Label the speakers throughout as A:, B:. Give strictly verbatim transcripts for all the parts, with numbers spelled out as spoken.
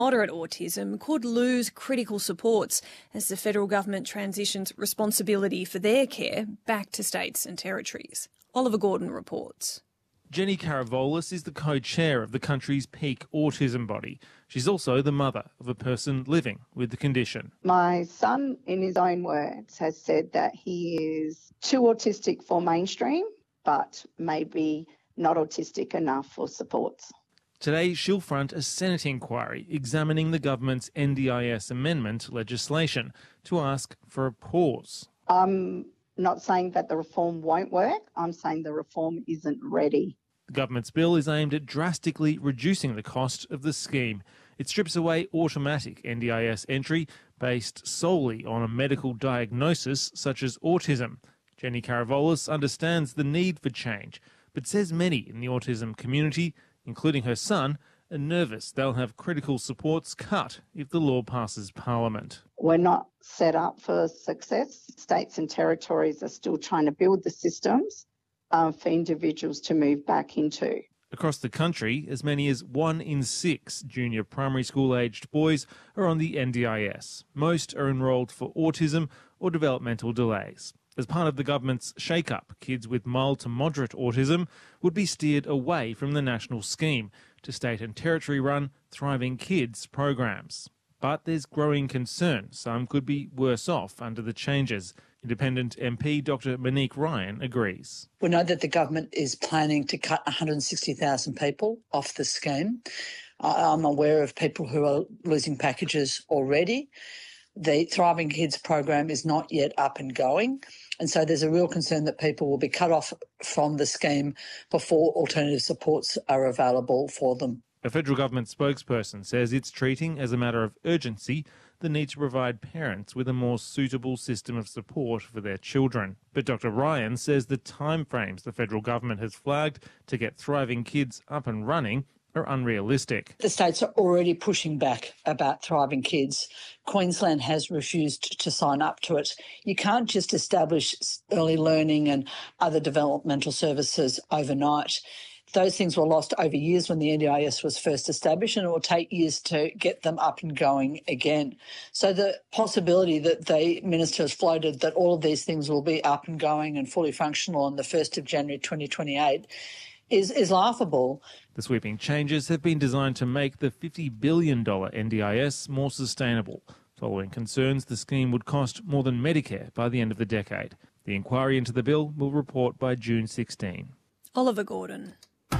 A: Moderate autism could lose critical supports as the federal government transitions responsibility for their care back to states and territories. Oliver Gordon reports.
B: Jenny Karavolis is the co-chair of the country's peak autism body. She's also the mother of a person living with the condition.
C: My son, in his own words, has said that he is too autistic for mainstream, but maybe not autistic enough for supports.
B: Today, she'll front a Senate inquiry examining the government's N D I S amendment legislation to ask for a pause.
C: I'm not saying that the reform won't work. I'm saying the reform isn't ready.
B: The government's bill is aimed at drastically reducing the cost of the scheme. It strips away automatic N D I S entry based solely on a medical diagnosis such as autism. Jenny Karavolis understands the need for change, but says many in the autism community, including her son, are nervous they'll have critical supports cut if the law passes Parliament.
C: We're not set up for success. States and territories are still trying to build the systems um, for individuals to move back into.
B: Across the country, as many as one in six junior primary school-aged boys are on the N D I S. Most are enrolled for autism or developmental delays. As part of the government's shake-up, kids with mild to moderate autism would be steered away from the national scheme to state and territory-run Thriving Kids programs. But there's growing concern some could be worse off under the changes. Independent M P Doctor Monique Ryan agrees.
D: We know that the government is planning to cut one hundred sixty thousand people off the scheme. I'm aware of people who are losing packages already. The Thriving Kids program is not yet up and going, and so there's a real concern that people will be cut off from the scheme before alternative supports are available for them.
B: A federal government spokesperson says it's treating as a matter of urgency the need to provide parents with a more suitable system of support for their children. But Doctor Ryan says the timeframes the federal government has flagged to get Thriving Kids up and running are unrealistic.
D: The states are already pushing back about Thriving Kids. Queensland has refused to sign up to it. You can't just establish early learning and other developmental services overnight. Those things were lost over years when the N D I S was first established, and it will take years to get them up and going again. So the possibility that the minister has floated that all of these things will be up and going and fully functional on the first of January twenty twenty-eight is, is laughable.
B: The sweeping changes have been designed to make the fifty billion dollars N D I S more sustainable, following concerns the scheme would cost more than Medicare by the end of the decade. The inquiry into the bill will report by June sixteenth.
A: Oliver Gordon.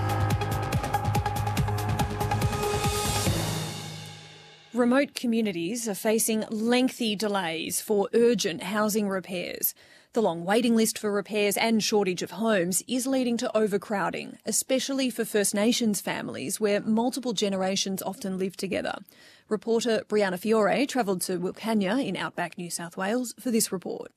A: Remote communities are facing lengthy delays for urgent housing repairs. The long waiting list for repairs and shortage of homes is leading to overcrowding, especially for First Nations families where multiple generations often live together. Reporter Brianna Fiore travelled to Wilcannia in outback New South Wales for this report.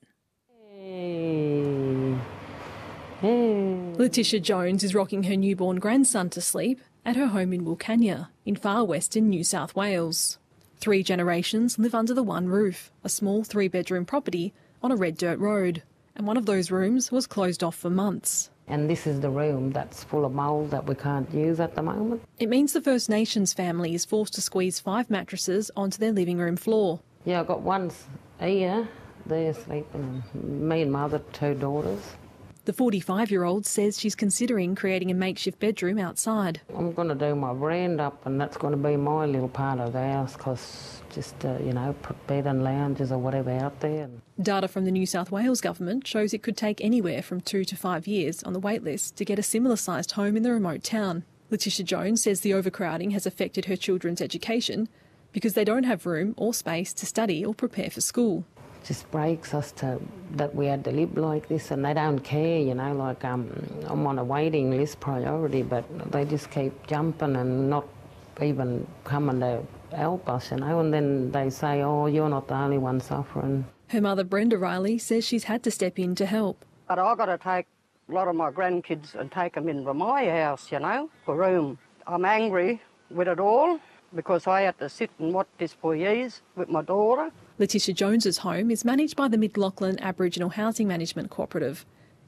E: Hey. Hey.
A: Letitia Jones is rocking her newborn grandson to sleep at her home in Wilcannia in far western New South Wales. Three generations live under the one roof, a small three-bedroom property on a red dirt road, and one of those rooms was closed off for months.
E: And this is the room that's full of mould that we can't use at the moment.
A: It means the First Nations family is forced to squeeze five mattresses onto their living room floor.
E: Yeah, I've got one here, they're sleeping, me and my other two daughters.
A: The forty-five-year-old says she's considering creating a makeshift bedroom outside.
E: I'm going to do my veranda up, and that's going to be my little part of the house, because just, uh, you know, put bed and lounges or whatever out there.
A: Data from the New South Wales government shows it could take anywhere from two to five years on the wait list to get a similar-sized home in the remote town. Letitia Jones says the overcrowding has affected her children's education because they don't have room or space to study or prepare for school.
E: Just breaks us to that we had to live like this, and they don't care, you know, like um, I'm on a waiting list priority, but they just keep jumping and not even coming to help us, you know, and then they say, oh, you're not the only one suffering.
A: Her mother, Brenda Riley, says she's had to step in to help.
F: But I've got to take a lot of my grandkids and take them into my house, you know, for room. I'm angry with it all because I had to sit and watch this for years with my daughter.
A: Letitia Jones's home is managed by the Mid Lachlan Aboriginal Housing Management Cooperative.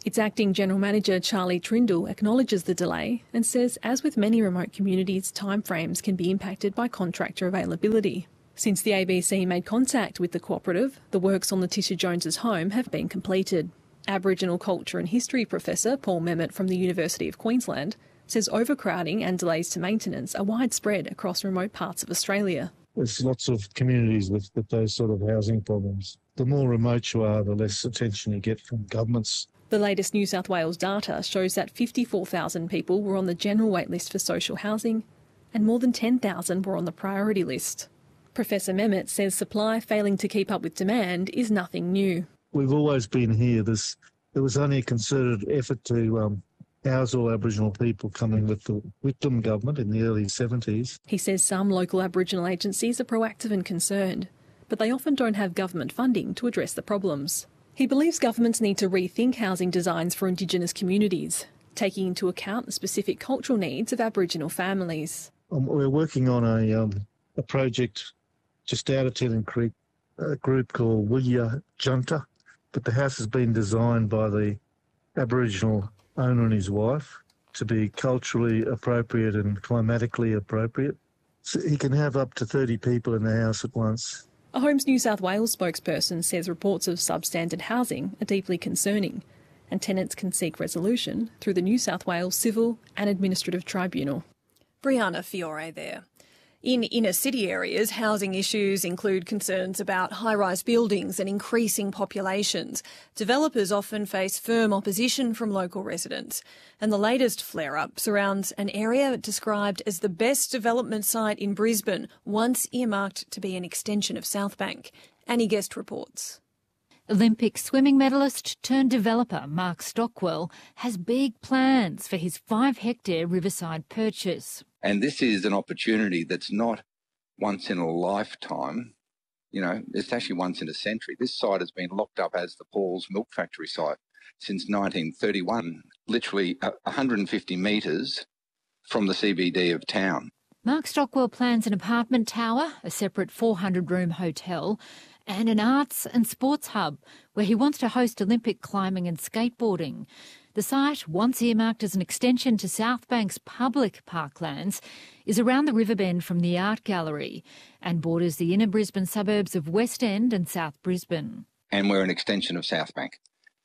A: Its acting general manager, Charlie Trindle, acknowledges the delay and says, as with many remote communities, timeframes can be impacted by contractor availability. Since the A B C made contact with the cooperative, the works on Letitia Jones's home have been completed. Aboriginal culture and history professor Paul Memmott from the University of Queensland says overcrowding and delays to maintenance are widespread across remote parts of Australia.
G: There's lots of communities with, with those sort of housing problems. The more remote you are, the less attention you get from governments.
A: The latest New South Wales data shows that fifty-four thousand people were on the general waitlist for social housing and more than ten thousand were on the priority list. Professor Memmott says supply failing to keep up with demand is nothing new.
G: We've always been here. There's, there was only a concerted effort to um, house all Aboriginal people coming with the Whitlam government in the early seventies.
A: He says some local Aboriginal agencies are proactive and concerned, but they often don't have government funding to address the problems. He believes governments need to rethink housing designs for Indigenous communities, taking into account the specific cultural needs of Aboriginal families.
G: Um, we're working on a, um, a project just out of Tennant Creek, a group called Wilya Junta, but the house has been designed by the Aboriginal owner and his wife to be culturally appropriate and climatically appropriate. So he can have up to thirty people in the house at once.
A: A Homes New South Wales spokesperson says reports of substandard housing are deeply concerning and tenants can seek resolution through the New South Wales Civil and Administrative Tribunal. Brianna Fiore there. In inner city areas, housing issues include concerns about high-rise buildings and increasing populations. Developers often face firm opposition from local residents. And the latest flare-up surrounds an area described as the best development site in Brisbane, once earmarked to be an extension of Southbank. Annie Guest reports.
H: Olympic swimming medalist turned developer Mark Stockwell has big plans for his five-hectare riverside purchase.
I: And this is an opportunity that's not once in a lifetime, you know, it's actually once in a century. This site has been locked up as the Paul's Milk Factory site since nineteen thirty-one, literally one hundred fifty metres from the C B D of town.
H: Mark Stockwell plans an apartment tower, a separate four hundred room hotel, and an arts and sports hub where he wants to host Olympic climbing and skateboarding. The site, once earmarked as an extension to Southbank's public parklands, is around the river bend from the Art Gallery and borders the inner Brisbane suburbs of West End and South Brisbane.
I: And we're an extension of Southbank.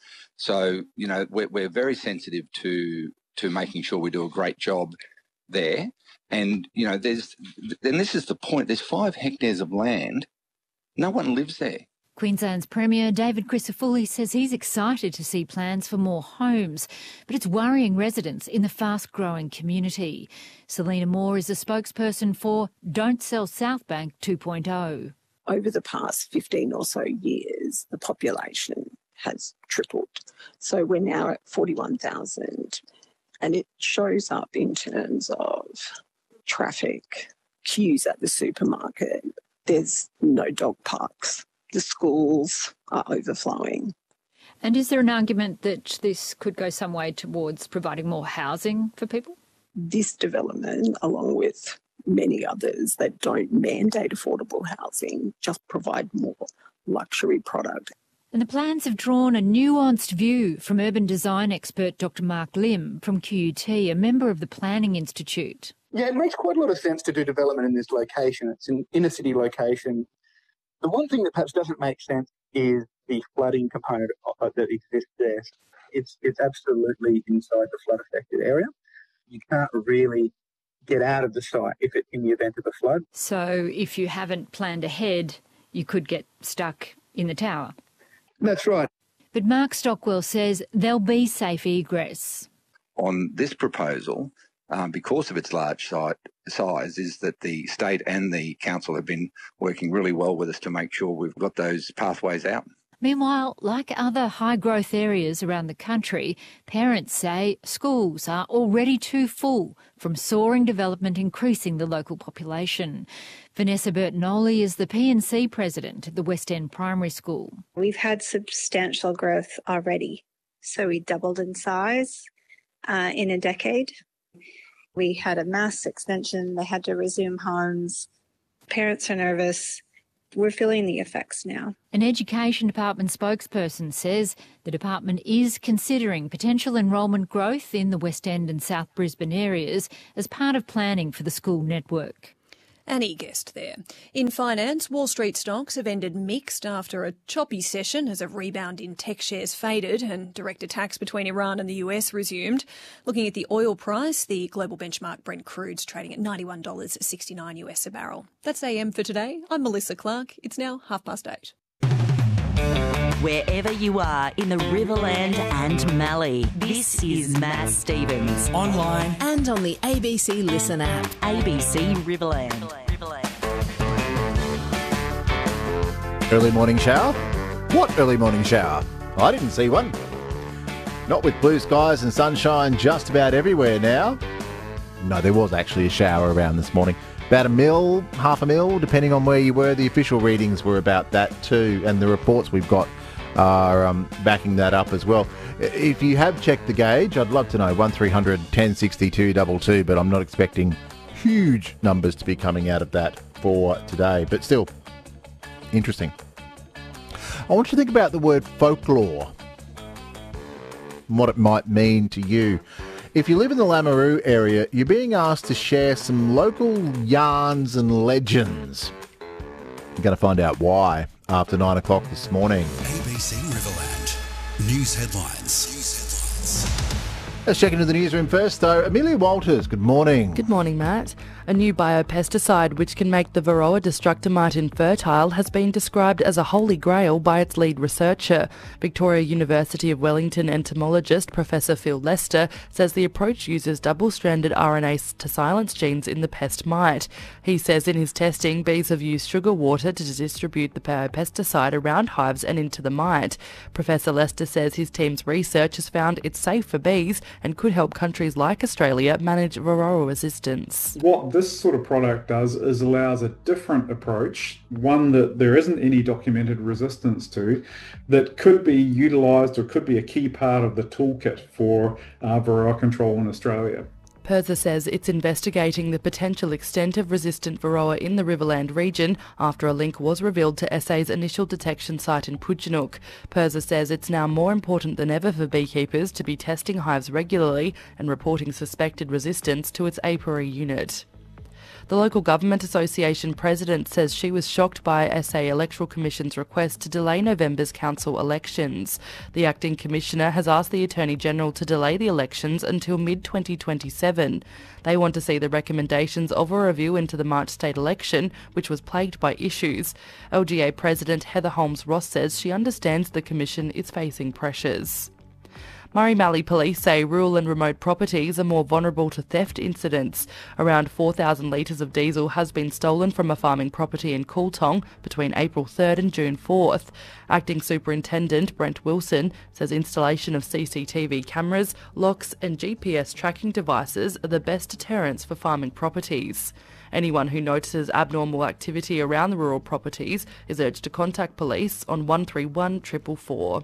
I: So, you know, we're, we're very sensitive to to making sure we do a great job there. And, you know, there's, and this is the point, there's five hectares of land. No one lives there.
H: Queensland's Premier David Crisafulli says he's excited to see plans for more homes, but it's worrying residents in the fast-growing community. Selena Moore is a spokesperson for Don't Sell Southbank two point oh.
J: Over the past fifteen or so years, the population has tripled. So we're now at forty-one thousand, and it shows up in terms of traffic, queues at the supermarket. There's no dog parks. The schools are overflowing.
H: And is there an argument that this could go some way towards providing more housing for people?
J: This development, along with many others that don't mandate affordable housing, just provide more luxury product.
H: And the plans have drawn a nuanced view from urban design expert Doctor Mark Lim from Q U T, a member of the Planning Institute.
K: Yeah, it makes quite a lot of sense to do development in this location. It's an inner city location. The one thing that perhaps doesn't make sense is the flooding component that exists there. It's it's absolutely inside the flood-affected area. You can't really get out of the site if it in the event of a flood.
H: So if you haven't planned ahead, you could get stuck in the tower.
K: That's right.
H: But Mark Stockwell says there'll be safe egress.
I: On this proposal, um, because of its large site size, is that the state and the council have been working really well with us to make sure we've got those pathways out.
H: Meanwhile, like other high-growth areas around the country, parents say schools are already too full from soaring development increasing the local population. Vanessa Bertinoli is the P and C president at the West End Primary School.
L: We've had substantial growth already. So we doubled in size uh, in a decade. We had a mass extension. They had to resume homes. Parents are nervous. We're feeling the effects now.
H: An Education Department spokesperson says the department is considering potential enrolment growth in the West End and South Brisbane areas as part of planning for the school network.
A: Annie Guest there. In finance, Wall Street stocks have ended mixed after a choppy session as a rebound in tech shares faded and direct attacks between Iran and the U S resumed. Looking at the oil price, the global benchmark Brent crude's trading at ninety-one dollars sixty-nine US a barrel. That's A M for today. I'm Melissa Clark. It's now half past eight.
M: Wherever you are in the Riverland and Mallee, this is Matt Stevens.
N: Online and on the A B C Listen app.
M: A B C Riverland.
O: Early morning shower? What early morning shower? I didn't see one. Not with blue skies and sunshine just about everywhere now. No, there was actually a shower around this morning. About a mil, half a mil, depending on where you were. The official readings were about that too, and the reports we've got are um, backing that up as well. If you have checked the gauge, I'd love to know, one three hundred ten sixty-two two two, but I'm not expecting huge numbers to be coming out of that for today. But still, interesting. I want you to think about the word folklore and what it might mean to you. If you live in the Lameroo area, you're being asked to share some local yarns and legends. You're going to find out why after nine o'clock this morning.
N: A B C Riverland. News headlines. News headlines.
O: Let's check into the newsroom first, though. Amelia Walters, good morning.
P: Good morning, Matt. A new biopesticide which can make the Varroa destructomate infertile has been described as a holy grail by its lead researcher. Victoria University of Wellington entomologist Professor Phil Lester says the approach uses double-stranded R N A to silence genes in the pest mite. He says in his testing, bees have used sugar water to distribute the biopesticide around hives and into the mite. Professor Lester says his team's research has found it's safe for bees and could help countries like Australia manage Varroa resistance.
Q: What this sort of product does is allows a different approach, one that there isn't any documented resistance to, that could be utilised or could be a key part of the toolkit for uh, Varroa control in Australia.
P: PIRSA says it's investigating the potential extent of resistant Varroa in the Riverland region after a link was revealed to S A's initial detection site in Pudginook. PIRSA says it's now more important than ever for beekeepers to be testing hives regularly and reporting suspected resistance to its apiary unit. The Local Government Association president says she was shocked by S A Electoral Commission's request to delay November's council elections. The acting commissioner has asked the Attorney-General to delay the elections until mid twenty twenty-seven. They want to see the recommendations of a review into the March state election, which was plagued by issues. L G A President Heather Holmes-Ross says she understands the Commission is facing pressures. Murray Mallee Police say rural and remote properties are more vulnerable to theft incidents. Around four thousand litres of diesel has been stolen from a farming property in Cooltong between April third and June fourth. Acting Superintendent Brent Wilson says installation of C C T V cameras, locks and G P S tracking devices are the best deterrents for farming properties. Anyone who notices abnormal activity around the rural properties is urged to contact police on one three one four four four.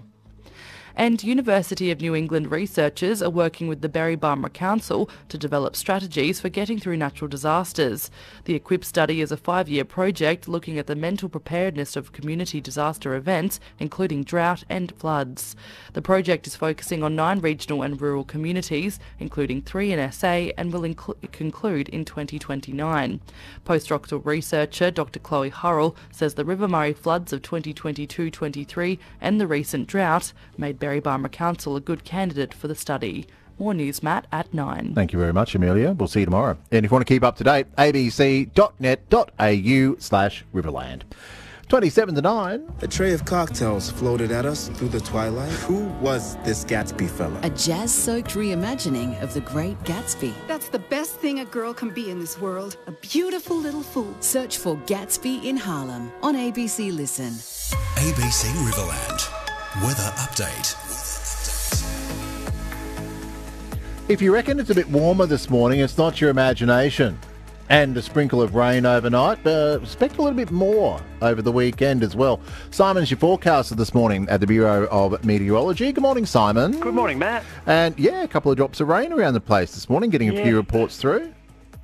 P: And University of New England researchers are working with the Berry-Barmera Council to develop strategies for getting through natural disasters. The EQUIP study is a five-year project looking at the mental preparedness of community disaster events, including drought and floods. The project is focusing on nine regional and rural communities, including three in S A, and will incl- conclude in twenty twenty-nine. Postdoctoral researcher Doctor Chloe Hurrell says the River Murray floods of twenty twenty-two twenty-three and the recent drought made Berry-Barmera Council a good candidate for the study. More news, Matt, at nine.
O: Thank you very much, Amelia. We'll see you tomorrow. And if you want to keep up to date, abc dot net dot a u slash Riverland. twenty-seven to nine.
R: A tray of cocktails floated at us through the twilight. Who was this Gatsby fella?
S: A jazz-soaked reimagining of The Great Gatsby.
T: That's the best thing a girl can be in this world. A beautiful little fool.
S: Search for Gatsby in Harlem on A B C Listen.
N: A B C Riverland. Weather update.
O: If you reckon it's a bit warmer this morning, it's not your imagination. And a sprinkle of rain overnight, but expect a little bit more over the weekend as well. Simon's your forecaster this morning at the Bureau of Meteorology. Good morning, Simon.
U: Good morning, Matt.
O: And yeah, a couple of drops of rain around the place this morning, getting a
U: yeah.
O: few reports through.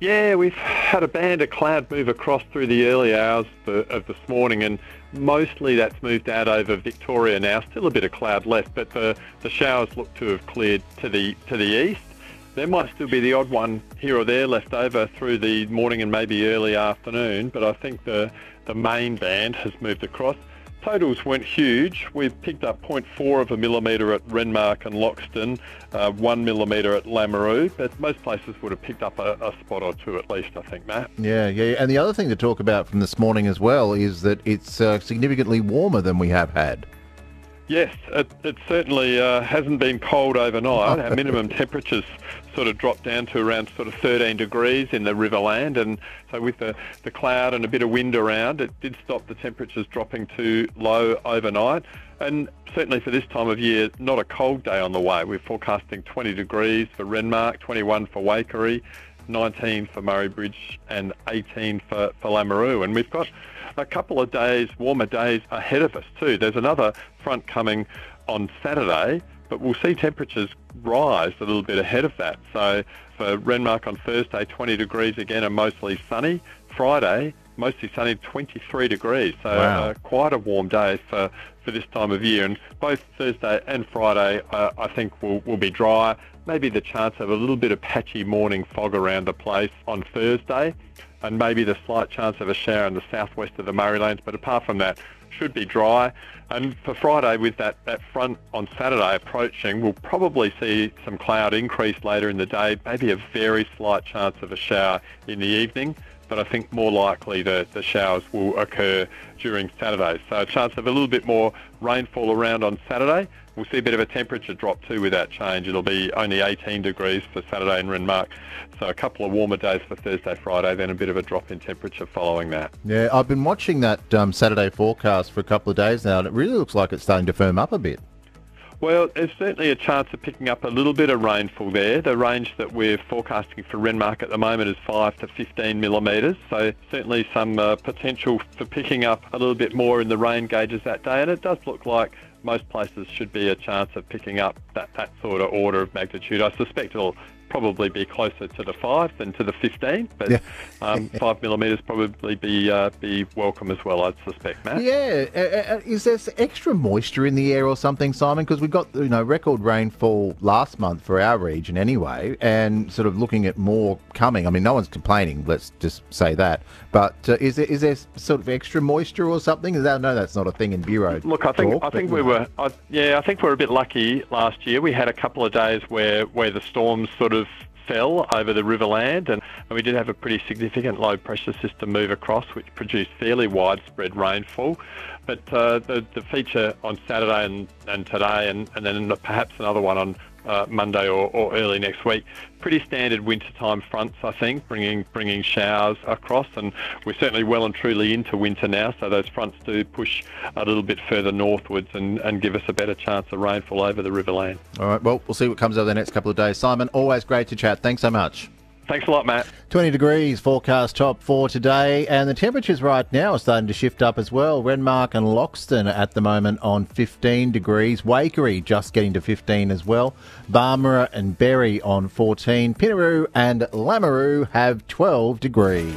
U: Yeah, we've had a band of cloud move across through the early hours of this morning, and mostly that's moved out over Victoria now. Still a bit of cloud left, but the, the showers look to have cleared to the to the east. There might still be the odd one here or there left over through the morning and maybe early afternoon, but I think the, the main band has moved across. Totals weren't huge. We've picked up zero point four of a millimetre at Renmark and Loxton, uh, one millimetre at Lameroo, but most places would have picked up a, a spot or two at least, I think, Matt.
O: Yeah, yeah. And the other thing to talk about from this morning as well is that it's uh, significantly warmer than we have had.
U: Yes, it, it certainly uh, hasn't been cold overnight. Our minimum temperatures sort of dropped down to around sort of thirteen degrees in the Riverland, and so with the, the cloud and a bit of wind around, it did stop the temperatures dropping too low overnight. And certainly for this time of year, not a cold day on the way. We're forecasting twenty degrees for Renmark, twenty-one for Waikerie, nineteen for Murray Bridge and eighteen for, for Lameroo. And we've got a couple of days, warmer days ahead of us too. There's another front coming on Saturday, but we'll see temperatures rise a little bit ahead of that. So for Renmark on Thursday, twenty degrees again and mostly sunny. Friday, mostly sunny, twenty-three degrees. So
O: Wow.
U: uh, quite a warm day for, for this time of year. And both Thursday and Friday, uh, I think will will be dry. Maybe the chance of a little bit of patchy morning fog around the place on Thursday, and maybe the slight chance of a shower in the southwest of the Murraylands. But apart from that, should be dry. And for Friday, with that, that front on Saturday approaching, we'll probably see some cloud increase later in the day, maybe a very slight chance of a shower in the evening. But I think more likely the, the showers will occur during Saturday. So a chance of a little bit more rainfall around on Saturday. We'll see a bit of a temperature drop too with that change. It'll be only eighteen degrees for Saturday in Renmark. So a couple of warmer days for Thursday, Friday, then a bit of a drop in temperature following that.
O: Yeah, I've been watching that um, Saturday forecast for a couple of days now, and it really looks like it's starting to firm up a bit.
U: Well, there's certainly a chance of picking up a little bit of rainfall there. The range that we're forecasting for Renmark at the moment is five to fifteen millimetres, so certainly some uh, potential for picking up a little bit more in the rain gauges that day, and it does look like most places should be a chance of picking up that, that sort of order of magnitude. I suspect it'll probably be closer to the five than to the fifteen, but
O: Yeah.
U: um, five millimetres probably be uh, be welcome as well, I'd suspect, Matt.
O: Yeah, uh, uh, is there extra moisture in the air or something, Simon? Because we got you know record rainfall last month for our region anyway, and sort of looking at more coming. I mean, no one's complaining. Let's just say that. But uh, is there is there sort of extra moisture or something? I know that's not a thing in Bureau.
U: Look, I think
O: talk,
U: I think
O: but,
U: we were, I, yeah, I think we were a bit lucky last year. We had a couple of days where where the storms sort of fell over the Riverland, and, and we did have a pretty significant low pressure system move across, which produced fairly widespread rainfall. But uh, the, the feature on Saturday and, and today, and, and then perhaps another one on uh, Monday or, or early next week, pretty standard wintertime fronts, I think, bringing bringing showers across, and we're certainly well and truly into winter now, so those fronts do push a little bit further northwards and, and give us a better chance of rainfall over the Riverland.
O: All right, well, we'll see what comes over the next couple of days. Simon, always great to chat. Thanks so much.
U: Thanks a lot, Matt.
O: twenty degrees forecast top for today, and the temperatures right now are starting to shift up as well. Renmark and Loxton at the moment on fifteen degrees. Waikerie just getting to fifteen as well. Barmera and Berry on fourteen. Pinaroo and Lameroo have twelve degrees.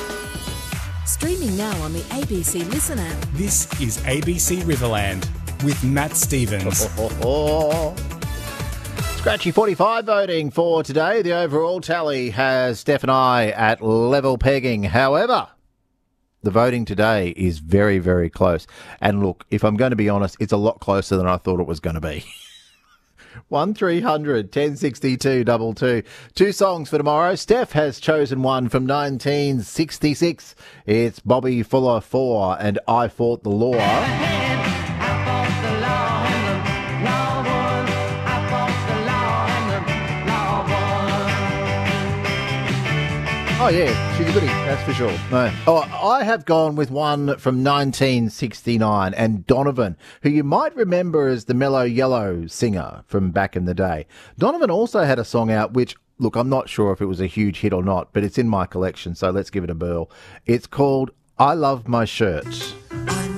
S: Streaming now on the A B C Listen app.
N: This is A B C Riverland with Matt Stevens.
O: Scratchy forty-five voting for today. The overall tally has Steph and I at level pegging. However, the voting today is very, very close. And look, if I'm going to be honest, it's a lot closer than I thought it was going to be. one three hundred ten sixty-two two two. Two songs for tomorrow. Steph has chosen one from nineteen sixty-six. It's Bobby Fuller four and I Fought the Law. Oh, yeah, she's a goodie, that's for sure. No. Oh, I have gone with one from nineteen sixty-nine, and Donovan, who you might remember as the Mellow Yellow singer from back in the day. Donovan also had a song out which, look, I'm not sure if it was a huge hit or not, but it's in my collection, so let's give it a whirl. It's called I Love My Shirt.